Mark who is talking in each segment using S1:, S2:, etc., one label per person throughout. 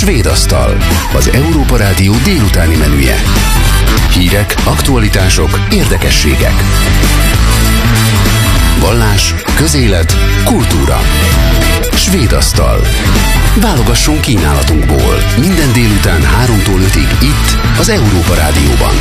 S1: Svéd asztal, az Európa Rádió délutáni menüje. Hírek, aktualitások, érdekességek. Vallás, közélet, kultúra. Svéd asztal. Válogassunk kínálatunkból. Minden délután 3-tól 5-ig itt, az Európa Rádióban.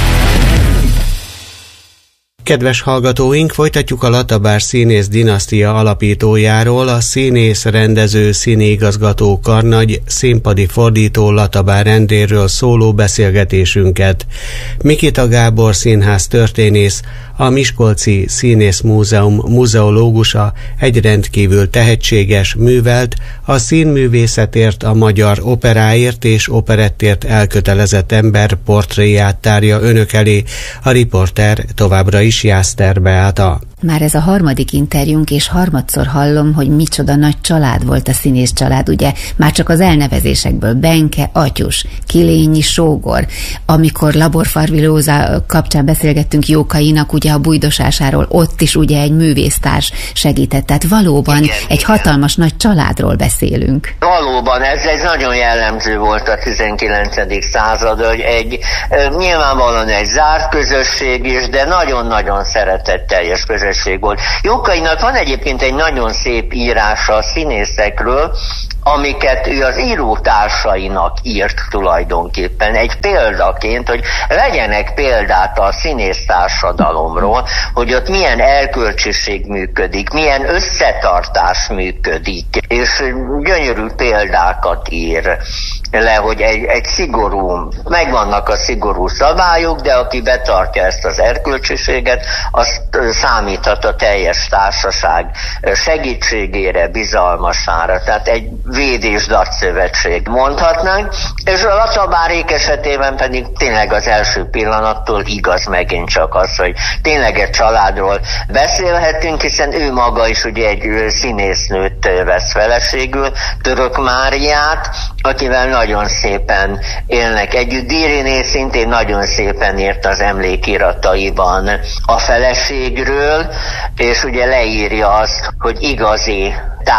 S2: Kedves hallgatóink, folytatjuk a Latabár színész dinasztia alapítójáról, a színész, rendező, színiigazgató karnagy, színpadi fordító Latabár Endréről szóló beszélgetésünket. Mikita Gábor színház történész, a Miskolci Színész Múzeum muzeológusa, egy rendkívül tehetséges, művelt, a színművészetért, a magyar operáért és operettért elkötelezett ember portréját tárja önök elé. A riporter továbbra is Jászter Beáta.
S3: Már ez a harmadik interjúnk, és harmadszor hallom, hogy micsoda nagy család volt a színész család, ugye? Már csak az elnevezésekből: Benke, atyus, Kilényi, sógor. Amikor Laborfarvi Róza kapcsán beszélgettünk Jókainak, ugye a bujdosásáról, ott is ugye egy művésztárs segített. Tehát valóban egy hatalmas nagy családról beszélünk.
S4: Valóban, ez nagyon jellemző volt a 19. század, hogy nyilvánvalóan egy zárt közösség is, de nagyon-nagyon szeretetteljes közösség volt. Jókainak van egyébként egy nagyon szép írása a színészekről, amiket ő az írótársainak írt tulajdonképpen egy példaként, hogy vegyenek példát a színész társadalomról, hogy ott milyen erkölcsiség működik, milyen összetartás működik, és gyönyörű példákat ír le, hogy egy szigorú, megvannak a szigorú szabályok, de aki betartja ezt az erkölcsiséget, azt számíthat a teljes társaság segítségére, bizalmasára. Tehát egy védés-dartszövetség mondhatnánk, és a Latabárék esetében pedig tényleg az első pillanattól igaz megint csak az, hogy tényleg egy családról beszélhetünk, hiszen ő maga is ugye egy színésznőt vesz feleségül, Török Máriát, akivel nagyon szépen élnek együtt. Diriné szintén nagyon szépen írt az emlékirataiban a feleségről, és ugye leírja azt, hogy igazi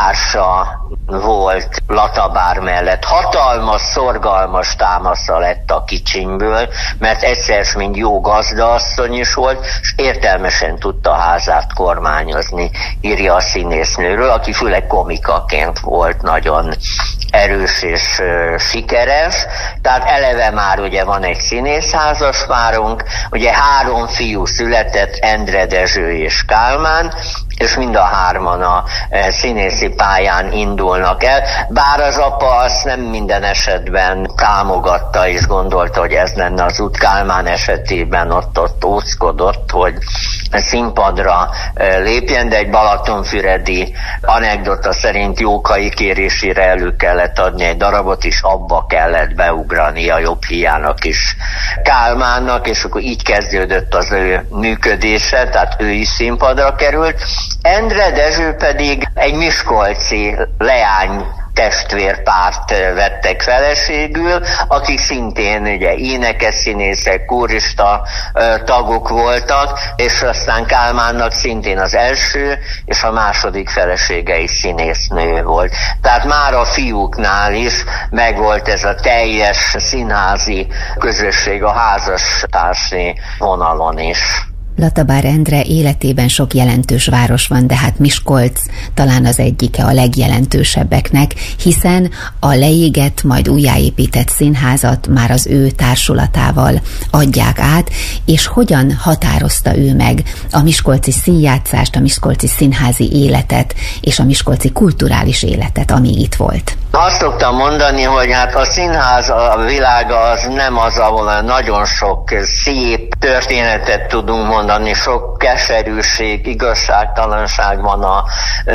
S4: társa volt Latabár mellett. Hatalmas, szorgalmas támasza lett a kicsinyből, mert egyszer mint jó gazdaasszony is volt, és értelmesen tudta a házát kormányozni, írja a színésznőről, aki főleg komikaként volt nagyon erős és sikeres. Tehát eleve már ugye van egy színészházas párunk, ugye 3 fiú született, Endre, Dezső és Kálmán, és mind a 3-an a színészi pályán indulnak el, bár az apa azt nem minden esetben támogatta, és gondolta, hogy ez lenne az út. Kálmán esetében ott óckodott, hogy színpadra lépjen, de egy balatonfüredi anekdota szerint Jókai kérésére elő kellett adni egy darabot, és abba kellett beugrani a jobb híjának is Kálmánnak, és akkor így kezdődött az ő működése, tehát ő is színpadra került. Endre, Dezső pedig egy miskolci leány testvérpárt vettek feleségül, akik szintén ugye énekes színészek, kórista tagok voltak, és aztán Kálmánnak szintén az első és a második felesége is színésznő volt. Tehát már a fiúknál is megvolt ez a teljes színházi közösség a házastársi vonalon is.
S3: Latabár Endre életében sok jelentős város van, de hát Miskolc talán az egyike a legjelentősebbeknek, hiszen a leégett, majd újjáépített színházat már az ő társulatával adják át, és hogyan határozta ő meg a miskolci színjátszást, a miskolci színházi életet és a miskolci kulturális életet, ami itt volt.
S4: Azt szoktam mondani, hogy hát a színház, a világa az nem az, ahol nagyon sok szép történetet tudunk mondani, sok keserűség, igazságtalanság van a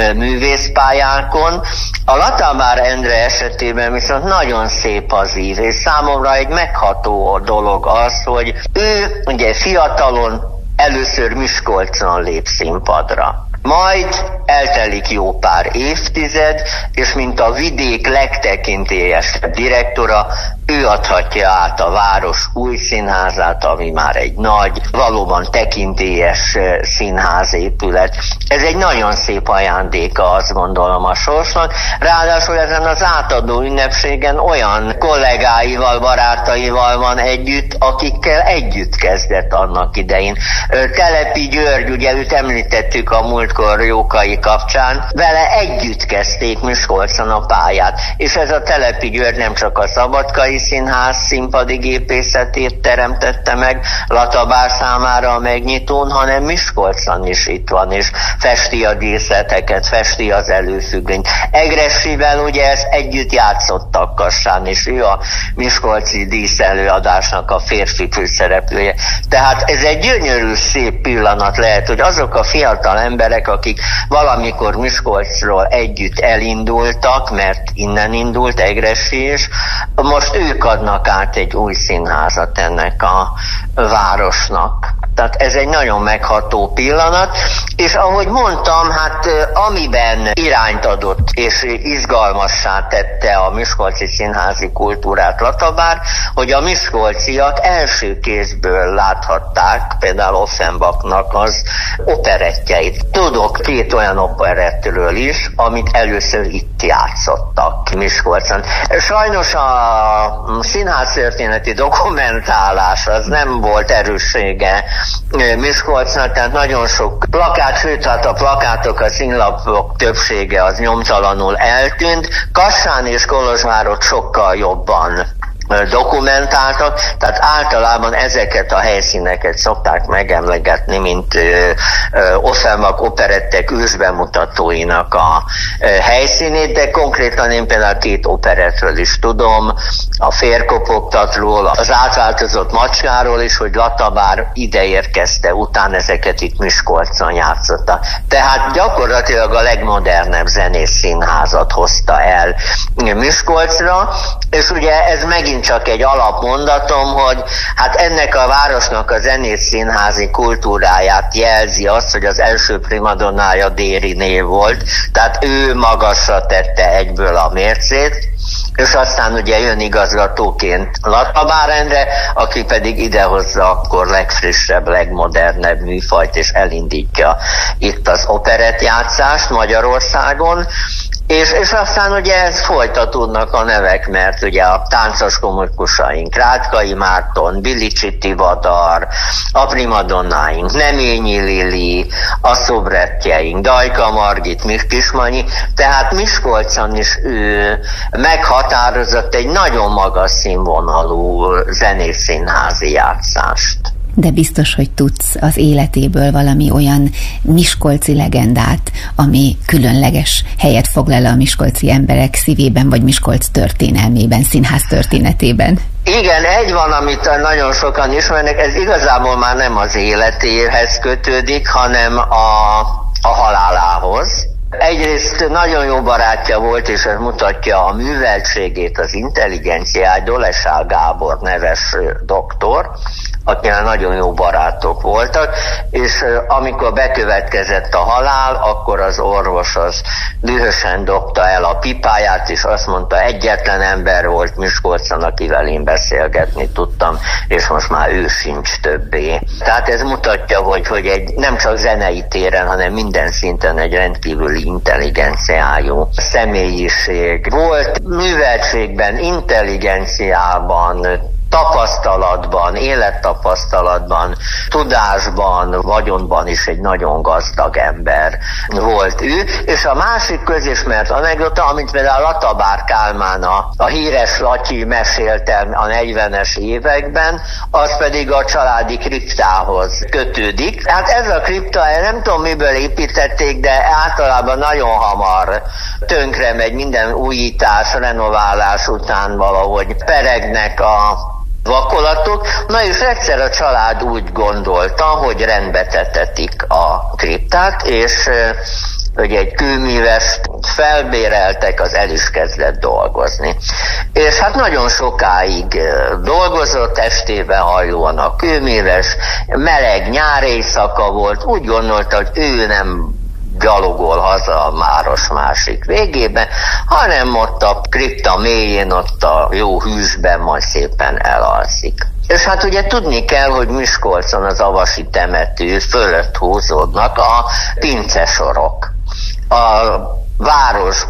S4: művészpályákon. A Latabár Endre esetében viszont nagyon szép az ív, és számomra egy megható dolog az, hogy ő ugye fiatalon először Miskolcon lép színpadra. Majd eltelik jó pár évtized, és mint a vidék legtekintélyesebb direktora, ő adhatja át a város új színházát, ami már egy nagy, valóban tekintélyes színházépület. Ez egy nagyon szép ajándéka, azt gondolom, a sorsnak. Ráadásul ezen az átadó ünnepségen olyan kollégáival, barátaival van együtt, akikkel együtt kezdett annak idején. Telepi György, ugye őt említettük a múltkor Jókai kapcsán, vele együtt kezdték Miskolcon a pályát. És ez a Telepi György nem csak a Szabadkai Színház színpadi gépészetét teremtette meg Latabár számára a megnyitón, hanem Miskolcon is itt van, és festi a díszleteket, festi az előfüggvényt. Egresszivel ugye ezt együtt játszottak Kassán, és ő a miskolci díszelőadásnak a férfi főszereplője. Tehát ez egy gyönyörű, szép pillanat lehet, hogy azok a fiatal emberek, akik valamikor Miskolcról együtt elindultak, mert innen indult Egresszi is, most ők adnak át egy új színházat ennek a városnak. Tehát ez egy nagyon megható pillanat, és ahogy mondtam, hát amiben irányt adott és izgalmassá tette a miskolci színházi kultúrát Latabár, hogy a miskolciak első kézből láthatták például Offenbachnak az operettjeit. Tudok 2 olyan operettről is, amit először itt játszottak Miskolcon. Sajnos a színháztörténeti dokumentálás az nem volt erőssége Miskolcnak, tehát nagyon sok plakát, sőt, hát a plakátok, a színlapok többsége az nyomtalanul eltűnt. Kassán és Kolozsvárot sokkal jobban dokumentáltak, tehát általában ezeket a helyszíneket szokták megemlegetni, mint Offenbach operettek ősbemutatóinak a helyszínét, de konkrétan én például 2 operettről is tudom, a Férkopogtatról, az átváltozott Macskáról is, hogy Latabár ide érkezte, után ezeket itt Miskolcon játszotta. Tehát gyakorlatilag a legmodernebb zenész színházat hozta el Miskolcra, és ugye ez megint csak egy alapmondatom, hogy hát ennek a városnak a zenész színházi kultúráját jelzi azt, hogy az első primadonnája Dériné volt, tehát ő magasra tette egyből a mércét, és aztán ugye jön igazgatóként Latabár Endre, aki pedig idehozza akkor legfrissebb, legmodernebb műfajt, és elindítja itt az operettjátszást Magyarországon. És aztán ugye ez folytatódnak a nevek, mert ugye a táncos komikusaink, Rátkai Márton, Bilicsi Tivadar, a primadonnáink, Neményi Lili, a szobrettjeink, Dajka Margit, Kismanyi, tehát Miskolcon is ő meghatározott egy nagyon magas színvonalú zenészszínházi játszást.
S3: De biztos, hogy tudsz az életéből valami olyan miskolci legendát, ami különleges helyet foglal a miskolci emberek szívében, vagy Miskolc történelmében, színház történetében.
S4: Igen, egy van, amit nagyon sokan ismernek, ez igazából már nem az életéhez kötődik, hanem a halálához. Egyrészt nagyon jó barátja volt, és ez mutatja a műveltségét, az intelligenciát, Dolesál Gábor neves doktor, akivel nagyon jó barátok voltak, és amikor bekövetkezett a halál, akkor az orvos az dühösen dobta el a pipáját, és azt mondta, egyetlen ember volt Miskolcon, akivel én beszélgetni tudtam, és most már ő sincs többé. Tehát ez mutatja, hogy egy nem csak zenei téren, hanem minden szinten egy rendkívüli intelligenciájú személyiség volt. Műveltségben, intelligenciában, tapasztalatban, élettapasztalatban, tudásban, vagyonban is egy nagyon gazdag ember volt ő, és a másik közismert anekdota, amit például Latabár Kálmán, a híres Latyi mesélte a 40-es években, az pedig a családi kriptához kötődik. Hát ez a kripta, nem tudom miből építették, de általában nagyon hamar tönkre megy, minden újítás, renoválás után valahogy peregnek a vakolatok. Na és egyszer a család úgy gondolta, hogy rendbe tetetik a kriptát, és hogy egy kőművest felbéreltek, az el is kezdett dolgozni. És hát nagyon sokáig dolgozott, estében hajlóan a kőműves, meleg nyáréjszaka volt, úgy gondolta, hogy ő nem gyalogol haza a város másik végében, hanem ott a kripta mélyén, ott a jó hűsben majd szépen elalszik. És hát ugye tudni kell, hogy Miskolcon az avasi temető fölött húzódnak a pincesorok. A városba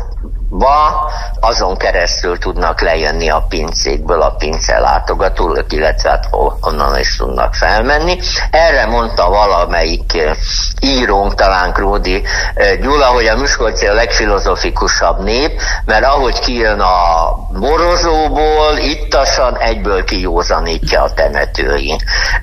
S4: azon keresztül tudnak lejönni a pincékből a pincelátogatók, illetve hát onnan is tudnak felmenni. Erre mondta valamelyik írónk, talán Kródi Gyula, hogy a miskolci a legfilozofikusabb nép, mert ahogy kijön a borozóból, ittasan egyből kijózanítja a temetői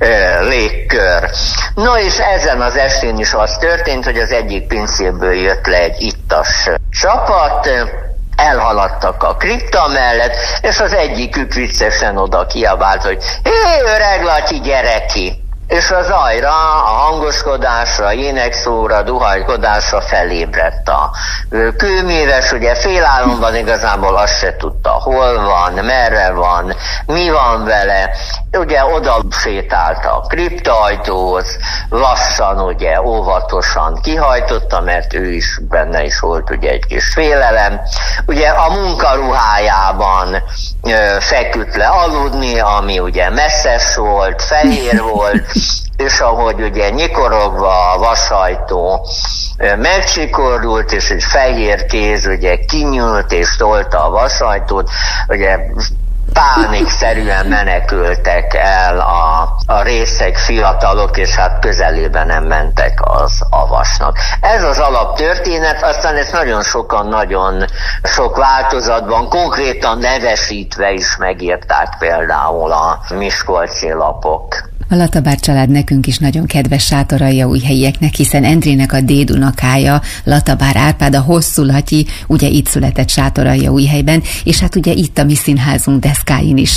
S4: légkör. No és ezen az estén is az történt, hogy az egyik pincéből jött le egy ittas csapat, elhaladtak a kripta mellett, és az egyikük viccesen oda kiabált, hogy hé, öreg Latyi, gyere ki! És a zajra, a hangoskodásra, énekszóra, duhajkodásra felébredt a kőműves, ugye félálomban igazából azt se tudta, hol van, merre van, mi van vele, ugye oda sétált a kriptaajtóhoz, lassan, ugye óvatosan kihajtotta, mert ő is, benne is volt ugye egy kis félelem, ugye a munkaruhájában feküdt le aludni, ami ugye messzes volt, fehér volt, és ahogy ugye nyikorogva a vasajtó megcsikorult, és egy fehér kéz ugye kinyúlt és tolta a vasajtót, ugye pánikszerűen menekültek el a részeg fiatalok, és hát közelében nem mentek az avasnak. Ez az alaptörténet, aztán ezt nagyon sokan, nagyon sok változatban, konkrétan nevesítve is megírták például a miskolci lapok.
S3: A Latabár család nekünk is nagyon kedves sátoraljaújhelyieknek, hiszen Endrének a dédunokája, Latabár Árpád, a Hosszú Latyi, ugye itt született Sátoraljaújhelyben, és hát ugye itt a mi színházunk deszkáin is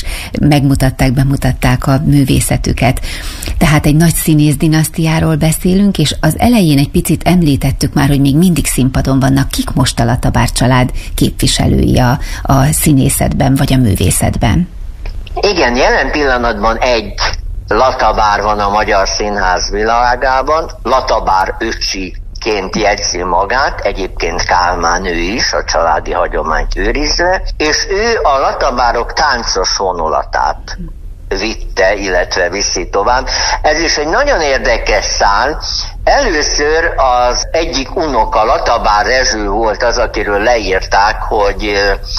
S3: bemutatták a művészetüket. Tehát egy nagy színész dinasztiáról beszélünk, és az elején egy picit említettük már, hogy még mindig színpadon vannak. Kik most a Latabár család képviselői a színészetben vagy a művészetben?
S4: Igen, jelen pillanatban egy Latabár van a magyar színház világában, Latabár öcsiként jegyzi magát, egyébként Kálmán ő is, a családi hagyományt őrizve, és ő a Latabárok táncos vonulatát vitte, illetve viszi tovább. Ez is egy nagyon érdekes szál. Először az egyik unoka, Latabár Rezső volt az, akiről leírták, hogy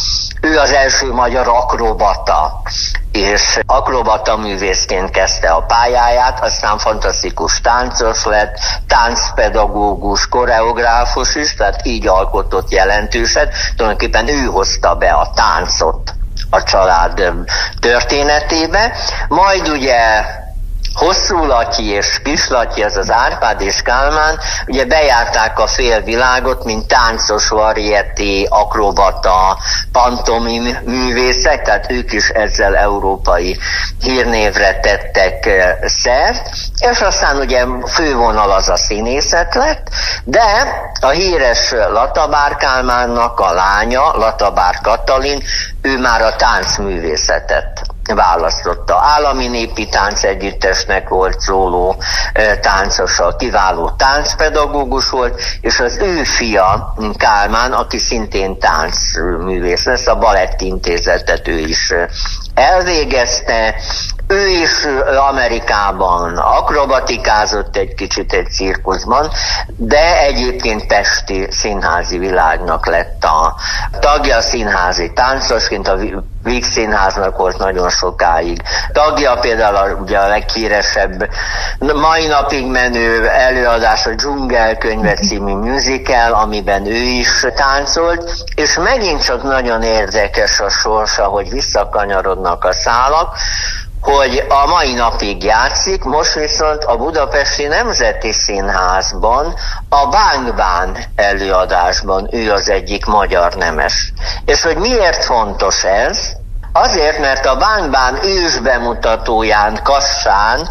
S4: ő az első magyar akrobata, és akrobata művészként kezdte a pályáját, aztán fantasztikus táncos lett, táncpedagógus, koreográfus is, tehát így alkotott jelentőset. Tulajdonképpen ő hozta be a táncot a család történetébe. Majd ugye Hosszú Latyi és Kis Latyi, az az Árpád és Kálmán, ugye bejárták a félvilágot, mint táncos, varieté, akrobata, pantomim művészek, tehát ők is ezzel európai hírnévre tettek szert, és aztán ugye fővonal az a színészet lett, de a híres Latabár Kálmánnak a lánya, Latabár Katalin, ő már a táncművészetet választotta. Állami népi táncegyüttesnek volt szóló táncosa, kiváló táncpedagógus volt, és az ő fia, Kálmán, aki szintén táncművész lesz, a Balettintézetet ő is elvégezte. Ő is Amerikában akrobatikázott egy kicsit egy cirkuszban, de egyébként pesti színházi világnak lett a tagja, színházi táncosként, a Víg Színháznak volt nagyon sokáig tagja, például ugye a leghíresebb mai napig menő előadás a Dzsungelkönyve című musical, amiben ő is táncolt, és megint csak nagyon érdekes a sorsa, hogy visszakanyarodnak a szálak, hogy a mai napig játszik, most viszont a Budapesti Nemzeti Színházban, a Bánk-bán előadásban ő az egyik magyar nemes. És hogy miért fontos ez? Azért, mert a Bánk-bán ős bemutatóján Kassán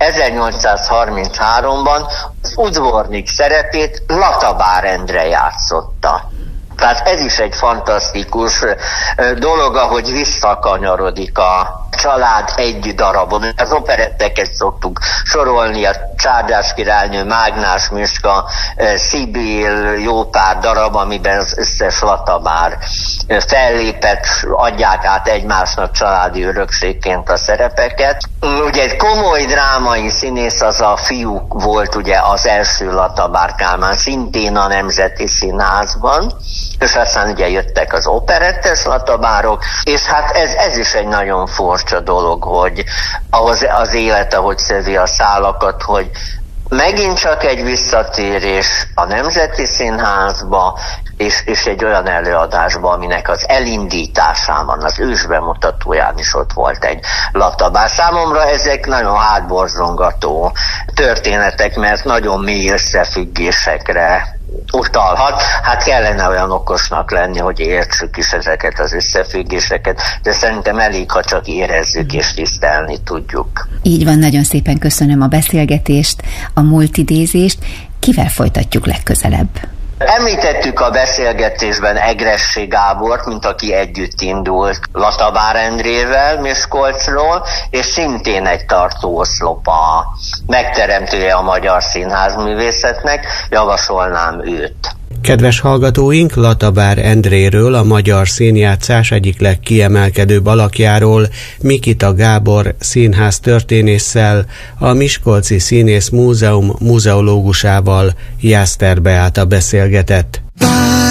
S4: 1833-ban az udvornik szerepét Latabár Endre játszotta. Tehát ez is egy fantasztikus dolog, ahogy visszakanyarodik a család egy darabon. Az operetteket szoktuk sorolni, a Csárdás királynő, Mágnás Miska, Szibil, jó pár darab, amiben az összes Latabár fellépett, adják át egymásnak családi örökségként a szerepeket. Ugye egy komoly drámai színész az a fiú volt, ugye az első Latabár Kálmán, szintén a Nemzeti Színházban, és aztán ugye jöttek az operettes Latabárok, és hát ez is egy nagyon furcsa dolog, hogy ahhoz az élet, ahogy szövi a szálakat, hogy megint csak egy visszatérés a Nemzeti Színházba, és egy olyan előadásban, aminek az elindításában, az ősbemutatóján is ott volt egy Latabár. Számomra ezek nagyon hátborzongató történetek, mert nagyon mély összefüggésekre utalhat. Hát kellene olyan okosnak lenni, hogy értsük is ezeket az összefüggéseket, de szerintem elég, ha csak érezzük és tisztelni tudjuk.
S3: Így van, nagyon szépen köszönöm a beszélgetést, a múltidézést. Kivel folytatjuk legközelebb?
S4: Említettük a beszélgetésben Egressy Gábort, mint aki együtt indult Latabár Endrével Miskolcról, és szintén egy tartóoszlop a megteremtője a magyar színházművészetnek, javasolnám őt.
S2: Kedves hallgatóink, Latabár Endréről, a magyar színjátszás egyik legkiemelkedőbb alakjáról, Mikita Gábor színház történésszel, a Miskolci Színész Múzeum muzeológusával, Jászter Beáta beszélgetett.